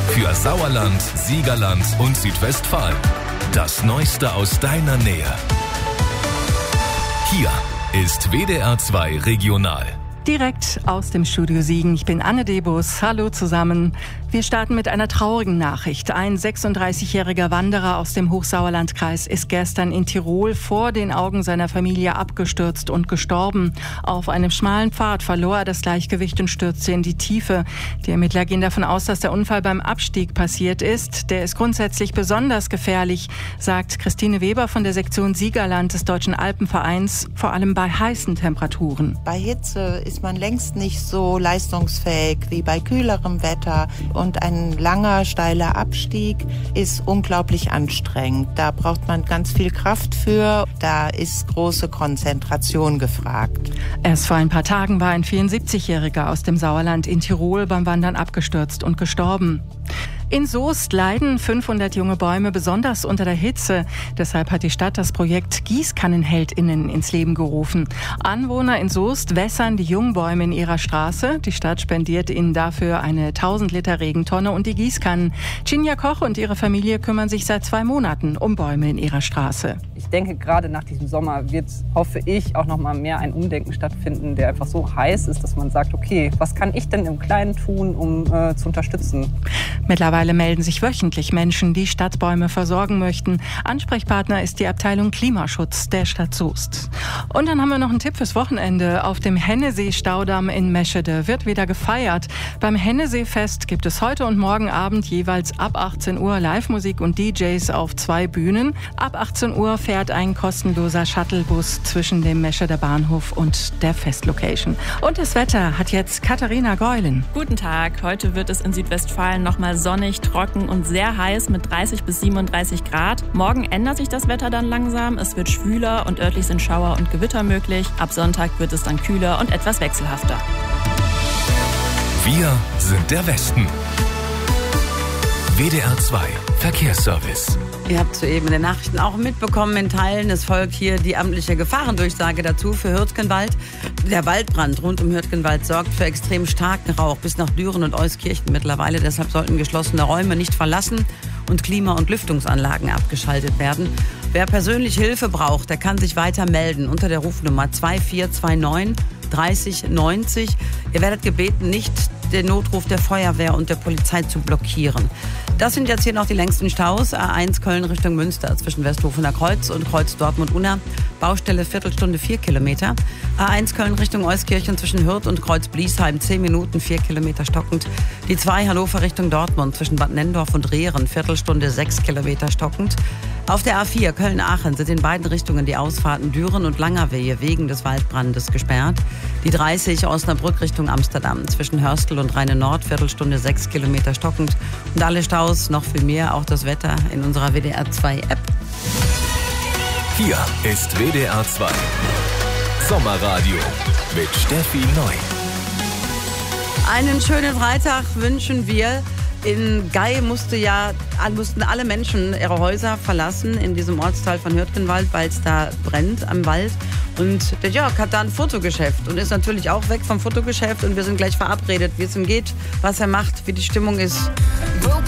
für Sauerland, Siegerland und Südwestfalen. Das Neueste aus deiner Nähe. Hier ist WDR 2 Regional. Direkt aus dem Studio Siegen. Ich bin Anne Debus. Hallo zusammen. Wir starten mit einer traurigen Nachricht. Ein 36-jähriger Wanderer aus dem Hochsauerlandkreis ist gestern in Tirol vor den Augen seiner Familie abgestürzt und gestorben. Auf einem schmalen Pfad verlor er das Gleichgewicht und stürzte in die Tiefe. Die Ermittler gehen davon aus, dass der Unfall beim Abstieg passiert ist. Der ist grundsätzlich besonders gefährlich, sagt Christine Weber von der Sektion Siegerland des Deutschen Alpenvereins, vor allem bei heißen Temperaturen. Bei Hitze ist man längst nicht so leistungsfähig wie bei kühlerem Wetter. Und ein langer, steiler Abstieg ist unglaublich anstrengend. Da braucht man ganz viel Kraft für. Da ist große Konzentration gefragt. Erst vor ein paar Tagen war ein 74-Jähriger aus dem Sauerland in Tirol beim Wandern abgestürzt und gestorben. In Soest leiden 500 junge Bäume besonders unter der Hitze. Deshalb hat die Stadt das Projekt GießkannenheldInnen ins Leben gerufen. Anwohner in Soest wässern die jungen Bäume in ihrer Straße. Die Stadt spendiert ihnen dafür eine 1000 Liter Regentonne und die Gießkannen. Cinja Koch und ihre Familie kümmern sich seit 2 Monaten um Bäume in ihrer Straße. Ich denke, gerade nach diesem Sommer wird, hoffe ich, auch noch mal mehr ein Umdenken stattfinden, der einfach so heiß ist, dass man sagt, okay, was kann ich denn im Kleinen tun, um zu unterstützen? Mittlerweile melden sich wöchentlich Menschen, die Stadtbäume versorgen möchten. Ansprechpartner ist die Abteilung Klimaschutz der Stadt Soest. Und dann haben wir noch einen Tipp fürs Wochenende. Auf dem Hennesee-Staudamm in Meschede wird wieder gefeiert. Beim Hennesee-Fest gibt es heute und morgen Abend jeweils ab 18 Uhr Live-Musik und DJs auf 2 Bühnen. Ab 18 Uhr fährt ein kostenloser Shuttlebus zwischen dem Mescheder Bahnhof und der Festlocation. Und das Wetter hat jetzt Katharina Geulen. Guten Tag. Heute wird es in Südwestfalen nochmal sonnig, trocken und sehr heiß mit 30 bis 37 Grad. Morgen ändert sich das Wetter dann langsam. Es wird schwüler und örtlich sind Schauer und Gewitter möglich. Ab Sonntag wird es dann kühler und etwas wechselhafter. Wir sind der Westen. WDR 2 Verkehrsservice. Ihr habt soeben in den Nachrichten auch mitbekommen, in Teilen, es folgt hier die amtliche Gefahrendurchsage dazu für Hürtgenwald. Der Waldbrand rund um Hürtgenwald sorgt für extrem starken Rauch bis nach Düren und Euskirchen mittlerweile. Deshalb sollten geschlossene Räume nicht verlassen und Klima- und Lüftungsanlagen abgeschaltet werden. Wer persönlich Hilfe braucht, der kann sich weiter melden unter der Rufnummer 2429 30 90. Ihr werdet gebeten, nicht den Notruf der Feuerwehr und der Polizei zu blockieren. Das sind jetzt hier noch die längsten Staus. A1 Köln Richtung Münster zwischen Westhofener Kreuz und Kreuz Dortmund-Unna. Baustelle Viertelstunde 4 Kilometer. A1 Köln Richtung Euskirchen zwischen Hürth und Kreuz Bliesheim 10 Minuten 4 Kilometer stockend. Die 2 Hannover Richtung Dortmund zwischen Bad Nendorf und Rehren Viertelstunde 6 Kilometer stockend. Auf der A4 Köln-Aachen sind in beiden Richtungen die Ausfahrten Düren und Langerwehe wegen des Waldbrandes gesperrt. Die 30 Osnabrück Richtung Amsterdam zwischen Hörstel und Rheine-Nord Viertelstunde 6 Kilometer stockend. Und alle Staus, noch viel mehr, auch das Wetter in unserer WDR 2 App. Hier ist WDR 2 Sommerradio mit Steffi Neu. Einen schönen Freitag wünschen wir. In Gei mussten alle Menschen ihre Häuser verlassen in diesem Ortsteil von Hürtgenwald, weil es da brennt am Wald. Und der Jörg hat da ein Fotogeschäft und ist natürlich auch weg vom Fotogeschäft. Und wir sind gleich verabredet, wie es ihm geht, was er macht, wie die Stimmung ist.